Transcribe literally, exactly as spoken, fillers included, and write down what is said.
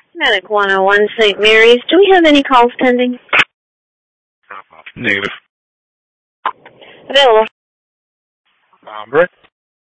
Medic one oh one, Saint Mary's. Do we have any calls pending? Negative. Available. Hombre.